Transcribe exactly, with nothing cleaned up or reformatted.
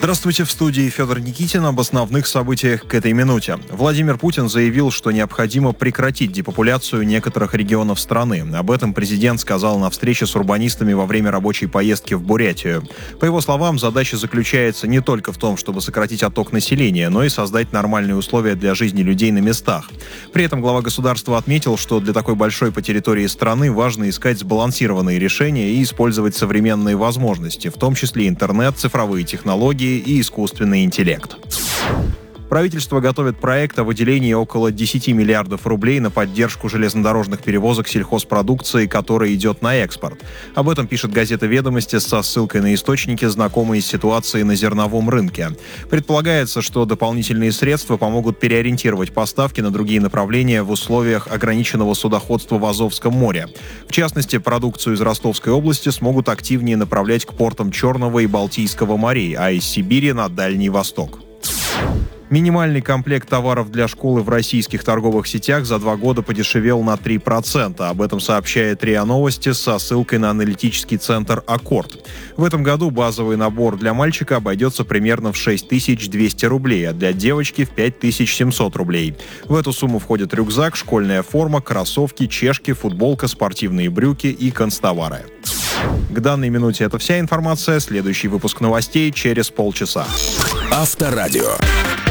Здравствуйте, в студии Федор Никитин. Об основных событиях к этой минуте. Владимир Путин заявил, что необходимо прекратить депопуляцию некоторых регионов страны. Об этом президент сказал на встрече с урбанистами во время рабочей поездки в Бурятию. По его словам, задача заключается не только в том, чтобы сократить отток населения, но и создать нормальные условия для жизни людей на местах. При этом глава государства отметил, что для такой большой по территории страны важно искать сбалансированные решения и использовать современные возможности, в том числе интернет, цифровые технологии и искусственный интеллект. Правительство готовит проект о выделении около десять миллиардов рублей на поддержку железнодорожных перевозок сельхозпродукции, которая идет на экспорт. Об этом пишет газета «Ведомости» со ссылкой на источники, знакомые с ситуацией на зерновом рынке. Предполагается, что дополнительные средства помогут переориентировать поставки на другие направления в условиях ограниченного судоходства в Азовском море. В частности, продукцию из Ростовской области смогут активнее направлять к портам Черного и Балтийского морей, а из Сибири на Дальний Восток. Минимальный комплект товаров для школы в российских торговых сетях за два года подешевел на три процента. Об этом сообщает РИА Новости со ссылкой на аналитический центр «Аккорд». В этом году базовый набор для мальчика обойдется примерно в шесть тысяч двести рублей, а для девочки в пять тысяч семьсот рублей. В эту сумму входят рюкзак, школьная форма, кроссовки, чешки, футболка, спортивные брюки и канцтовары. К данной минуте это вся информация. Следующий выпуск новостей через полчаса. Авторадио.